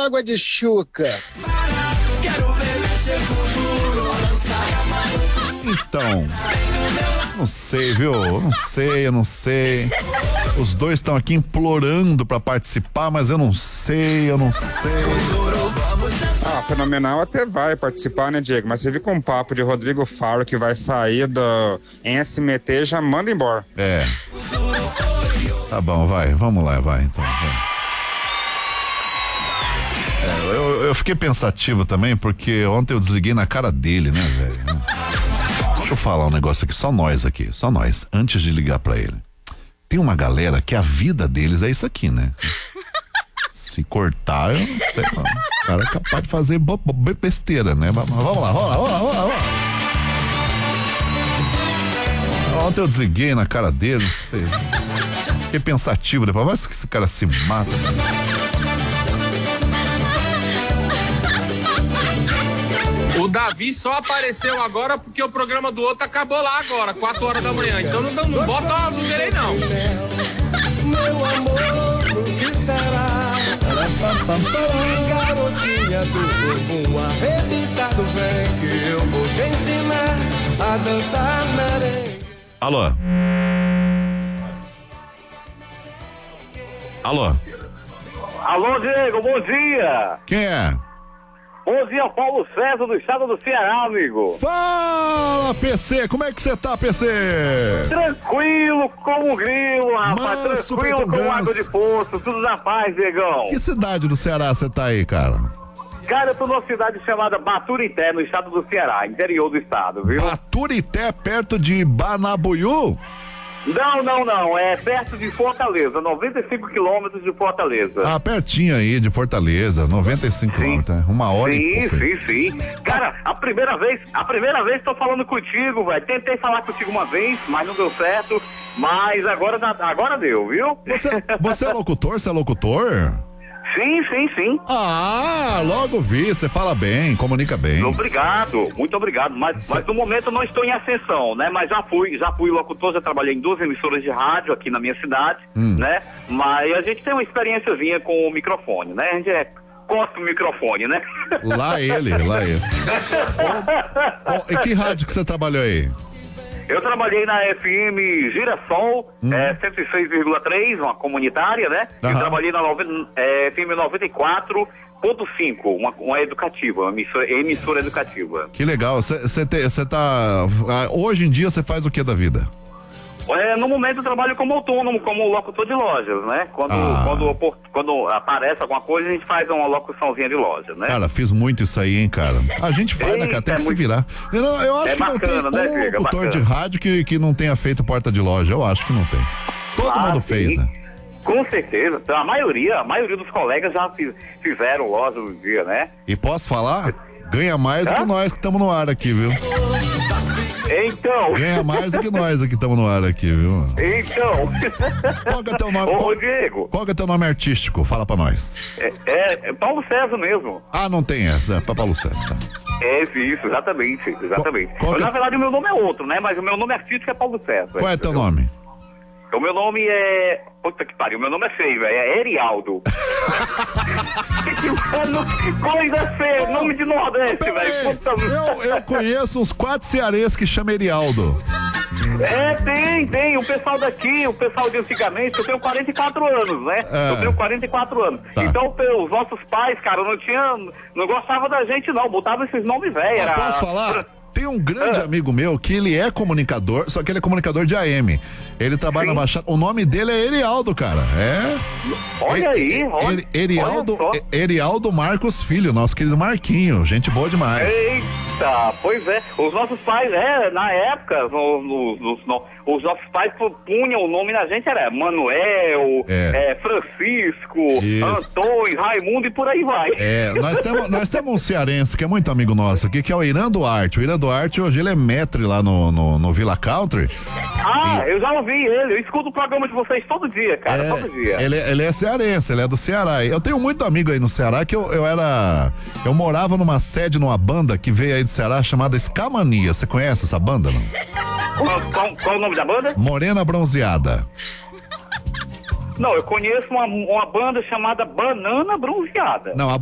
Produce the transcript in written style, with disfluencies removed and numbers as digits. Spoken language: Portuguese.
água de chuca. Quero ver seu futuro lançar a mão. Então, não sei, viu? Eu não sei. Os dois estão aqui implorando pra participar, mas eu não sei. Fenomenal até vai participar, né, Diego? Mas você viu com um papo de Rodrigo Faro que vai sair do SMT, já manda embora. É. Tá bom, vamos lá, então. Eu fiquei pensativo também, porque ontem eu desliguei na cara dele, né, velho? Deixa eu falar um negócio aqui, só nós, antes de ligar pra ele. Tem uma galera que a vida deles é isso aqui, né? Se cortar, eu não sei, não. O cara é capaz de fazer besteira, né? Vamos lá. Ontem eu desliguei na cara dele, não sei. Fiquei pensativo depois, vai que esse cara se mata. O Davi só apareceu agora porque o programa do outro acabou lá agora, 4 horas da manhã. Então não bota a luz aí, não. Meu amor, o que será? Garotinha do bumbum arrebitado, vem que eu vou te ensinar a dançar merengue. Alô? Alô, Diego, bom dia. Quem é? Bom dia, Paulo César, do estado do Ceará, amigo. Fala, PC, como é que você tá, PC? Tranquilo como um grilo, rapaz. Manso, Tranquilo feito como ganso. água de poço, tudo na paz, Diegão. Que cidade do Ceará você tá aí, cara? Cara, eu tô numa cidade chamada Baturité, no estado do Ceará, interior do estado, viu? Baturité, perto de Banabuiú? Não, é perto de Fortaleza, 95 quilômetros de Fortaleza. Ah, pertinho aí de Fortaleza, 95 quilômetros, uma hora e pouco. Sim. Cara, a primeira vez tô falando contigo, velho. Tentei falar contigo uma vez, mas não deu certo. Mas agora deu, viu? Você é locutor? Você é locutor? Sim. Ah, logo vi, você fala bem, comunica bem. Obrigado, muito obrigado. Mas no momento eu não estou em ascensão, né? Mas já fui locutor, já trabalhei em 2 emissoras de rádio aqui na minha cidade, né? Mas a gente tem uma experiênciazinha com o microfone, né? A gente gosta do microfone, né? Lá ele. E que rádio que você trabalhou aí? Eu trabalhei na FM Girassol, 106,3, uma comunitária, né? Uhum. E trabalhei na FM 94,5, uma educativa, uma emissora educativa. Que legal, você tá... Hoje em dia você faz o que da vida? No momento eu trabalho como autônomo, como locutor de lojas, né? Quando aparece alguma coisa, a gente faz uma locuçãozinha de loja, né? Cara, fiz muito isso aí, hein, cara. A gente faz, né, cara? Tem que se virar. Eu acho que bacana, não tem né, Diego? locutor de rádio que não tenha feito porta de loja. Eu acho que não tem. Todo mundo fez, né? Com certeza. A maioria dos colegas já fizeram loja no dia, né? E posso falar? Ganha mais do que nós que estamos no ar aqui, viu? Então. Ganha mais do que nós aqui estamos no ar aqui, viu? Então. Qual que é teu nome? Ô, Diego. Qual que é teu nome artístico? Fala pra nós. É Paulo César mesmo. Ah, não tem essa. É pra Paulo César, tá. Isso, exatamente. Na verdade, o meu nome é outro, né? Mas o meu nome artístico é Paulo César. Qual é teu nome? O meu nome é... Puta que pariu, meu nome é feio, velho. É Erialdo. Coisa feia, nome de Nordeste, velho. Eu conheço uns 4 cearenses que chamam Erialdo. Tem. O pessoal daqui, o pessoal de antigamente, eu tenho 44 anos, né? Eu tenho 44 anos. Tá. Então, os nossos pais, cara, não gostavam da gente, não. Botavam esses nomes velhos. Posso falar? Tem um grande amigo meu que ele é comunicador, só que ele é comunicador de AM. Ele trabalha na Baixada. O nome dele é Erialdo, cara. Olha aí, Erialdo Marcos Filho, nosso querido Marquinho. Gente boa demais. Eita, pois é. Os nossos pais, na época, os nossos pais punham o nome na gente, era Manuel, Francisco, Antônio, Raimundo e por aí vai. Nós temos um cearense que é muito amigo nosso aqui, que é o Irã Duarte. O Irã Duarte, hoje ele é maître lá no Villa Country. Eu já ouvi ele. Eu escuto o programa de vocês todo dia, cara. Todo dia. Ele é cearense, ele é do Ceará. Eu tenho muito amigo aí no Ceará que eu morava numa sede, numa banda que veio aí do Ceará chamada Escamania. Você conhece essa banda, não? Qual o nome da banda? Morena Bronzeada. Não, eu conheço uma banda chamada Banana Bronzeada. Não,